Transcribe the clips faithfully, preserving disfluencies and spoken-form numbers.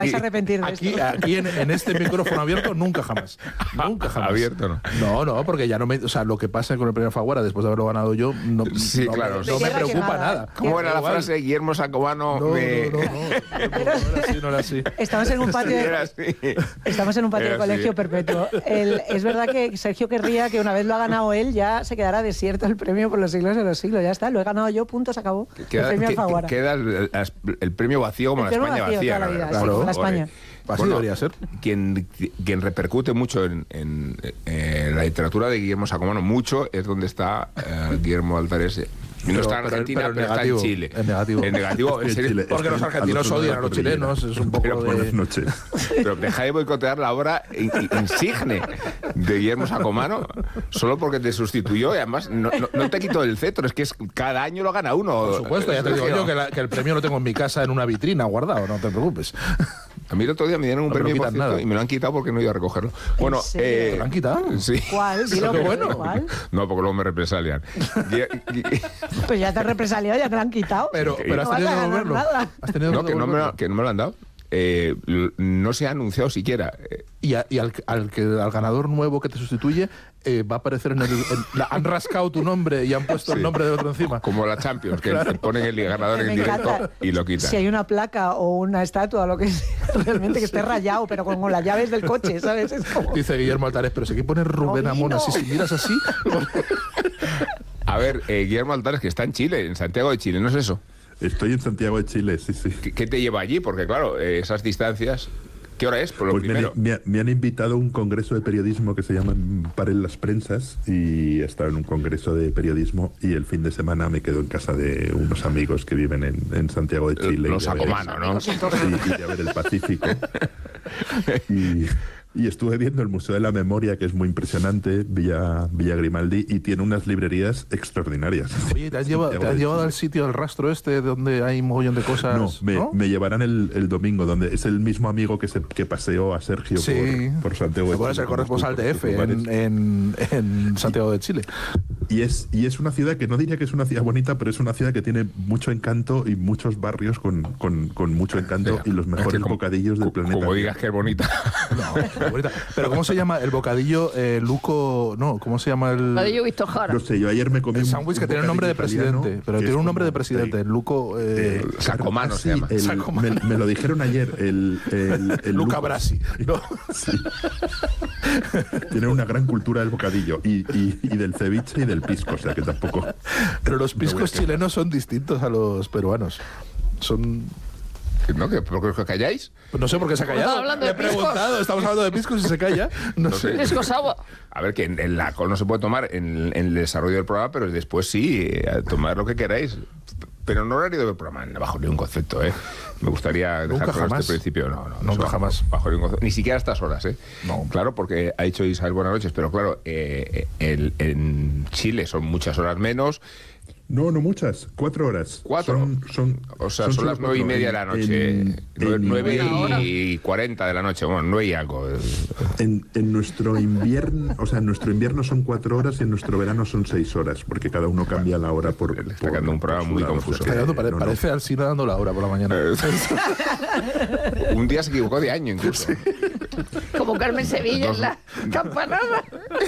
vais a arrepentir de aquí, esto. Aquí en, en este micrófono abierto, nunca jamás. Nunca jamás. Abierto, ¿no? No, no, porque ya no me... O sea, lo que pasa con el premio Alfaguara, después de haberlo ganado yo, no, sí, no, claro, no me preocupa nada. nada. ¿Cómo era la frase? Guillermo Sacobano no, de... no, no, no, no, no, no era así, no era así. Estamos en un patio de, estamos en un patio de colegio perpetuo. El, es verdad que Sergio querría que una vez lo ha ganado él, ya se quedará desierto el premio por los siglos de los siglos. Ya está, lo he ganado yo, punto, se acabó. Queda, el premio Alfaguara. Queda el, el, el premio vacío como el la España vacío, vacía. Toda la vida, claro, sí, como la claro. España. Así bueno, debería ser. Quien, quien repercute mucho en, en, en la literatura de Guillermo Sacomano, mucho, es donde está uh, Guillermo Altares. No Pero, está en Argentina, pero, pero, pero negativo, está en Chile. En negativo. En negativo, en Chile, porque los argentinos odian a los chilenos. Es un poco pero, de... Buenas noches. Pero deja de boicotear la obra insigne de Guillermo Sacomano solo porque te sustituyó y además no, no, no te quitó el cetro. Es que es, cada año lo gana uno. Por supuesto, ya te digo yo que, la, que el premio lo tengo en mi casa en una vitrina guardado, no te preocupes. A mí el otro día me dieron un no, premio por cierto, y me lo han quitado porque no iba a recogerlo. Bueno, eh, ¿te lo han quitado? Sí. ¿Cuál? Dilo, bueno. ¿Cuál? No, porque luego me represalian. Pues ya te han represaliado, ya te lo han quitado. Pero, pero no has tenido que devolverlo. ¿Has tenido no, que, no me lo, que no me lo han dado. Eh, no se ha anunciado siquiera. Y, a, y al, al, que, al ganador nuevo que te sustituye eh, va a aparecer en el... En la, han rascado tu nombre y han puesto sí. el nombre de otro encima. Como la Champions, que claro. ponen el ganador en el directo encanta. Y lo quitan. Si hay una placa o una estatua o lo que sea, realmente que esté rayado, pero con, con las llaves del coche, ¿sabes? Es como... Dice Guillermo Altares, pero si aquí pone Rubén Amón así, si miras así... A ver, eh, Guillermo Altares, que está en Chile, en Santiago de Chile, ¿no es eso? Estoy en Santiago de Chile, sí, sí. ¿Qué, qué te lleva allí? Porque claro, eh, esas distancias... ¿Qué hora es? Por lo pues primero. Me, me, me han invitado a un congreso de periodismo que se llama Paren las Prensas y he estado en un congreso de periodismo y el fin de semana me quedo en casa de unos amigos que viven en, en Santiago de Chile. Los Sacomano, ¿no? Y, y de ver el Pacífico. y... Y estuve viendo el Museo de la Memoria, que es muy impresionante, Villa, Villa Grimaldi, y tiene unas librerías extraordinarias. Oye, ¿te has llevado, ¿te has llevado al sitio, al rastro este, donde hay un mogollón de cosas? No, me, ¿no? me llevarán el, el domingo, donde es el mismo amigo que, se, que paseó a Sergio sí. por, por Santiago de Chile. Es el corresponsal de F en, en, en Santiago de Chile. Y es, y es una ciudad que no diría que es una ciudad bonita, pero es una ciudad que tiene mucho encanto y muchos barrios con, con, con mucho encanto sí, y los mejores es que como, bocadillos del planeta. Como digas que es bonita. No, bonita. Pero ¿cómo se llama el bocadillo eh, Luco? No, ¿cómo se llama el...? Bocadillo Víctor Jara. No sé, yo ayer me comí el sándwich que tiene el nombre de presidente, pero tiene un nombre de presidente, el Luco... Eh, eh, Sacomano se llama. El, Sacomano. Me, me lo dijeron ayer, el... el, el Luca Brasi. No. Sí. Tiene una gran cultura del bocadillo y, y, y del ceviche y del pisco, o sea que tampoco... Pero los piscos chilenos son distintos a los peruanos. Son... ¿No? ¿Que, ¿Por qué os calláis? Pues no sé por qué se ha callado. Le he preguntado, estamos hablando de piscos y se calla. No, no sé. Piscos agua. A ver, que en, en la alcohol no se puede tomar en, en el desarrollo del programa, pero después sí, eh, tomar lo que queráis. Pero no horario del programa, bajo ningún concepto, ¿eh? Me gustaría dejar claro este principio. No, no, nunca no jamás. Bajo ningún concepto. Ni siquiera a estas horas, ¿eh? No. Claro, porque ha dicho Isabel buenas noches, pero claro, eh, el, en Chile son muchas horas menos. No, no muchas. Cuatro horas. ¿Cuatro? Son, son, o sea, son, son las nueve y media de la noche. En, nueve, en, nueve y cuarenta de la noche. Bueno, nueve y algo. En, en nuestro invierno, o sea, en nuestro invierno son cuatro horas y en nuestro verano son seis horas, porque cada uno cambia la hora por... Le está quedando un programa muy lado, confuso. O sea, que, pare, no, parece no. Alsina dando la hora por la mañana. Un día se equivocó de año incluso. Sí. Como Carmen Sevilla Dos, en la campanada.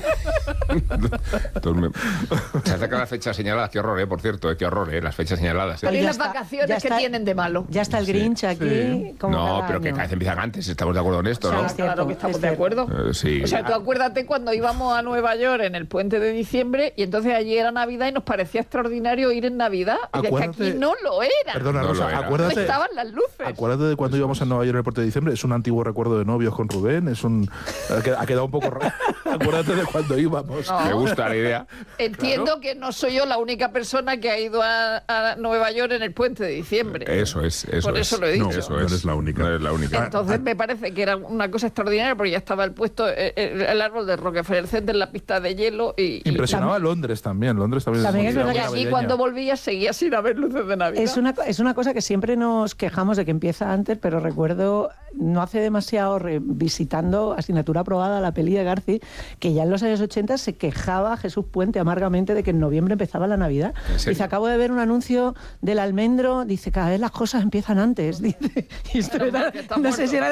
me... Se acerca la fecha señalada. Qué horror, ¿eh? Por cierto, ¿eh? Qué horror, ¿eh? Las fechas señaladas. ¿eh? ¿Y las vacaciones que está, tienen de malo? Ya está el Grinch sí, aquí. Sí. Como no, pero año. Que cada vez empiezan antes. Estamos de acuerdo en esto, o sea, ¿no? Claro, claro que estamos de acuerdo. Uh, sí. O sea, tú acuérdate cuando íbamos a Nueva York en el puente de diciembre y entonces allí era Navidad y nos parecía extraordinario ir en Navidad. Y es que aquí no lo era. Perdona, no Rosa, era. acuérdate. No estaban las luces. Acuérdate de cuando íbamos a Nueva York en el puente de diciembre. Es un antiguo recuerdo de novios con Rubén. Es un... Ha quedado un poco raro. Acuérdate de cuando íbamos. No. Me gusta la idea. Entiendo claro. que no soy yo la única persona que ha ido a, a Nueva York en el puente de diciembre. Eso es, eso Por es. eso lo he dicho. No, eso no es. eres la única. No eres la única. Entonces me parece que era una cosa extraordinaria porque ya estaba el puesto el, el árbol de Rockefeller Center en la pista de hielo y... Impresionaba y... Londres también. Londres también, también es verdad y allí cuando volvías seguía sin haber luces de Navidad. Es una, es una cosa que siempre nos quejamos de que empieza antes, pero recuerdo no hace demasiado re, visitando asignatura aprobada la peli de Garci, que ya en los años ochenta se quejaba Jesús Puente amargamente de que en noviembre empezaba la Navidad. Dice, acabo de ver un anuncio del almendro, dice, cada vez las cosas empiezan antes. Dice, y esto era, no sé si era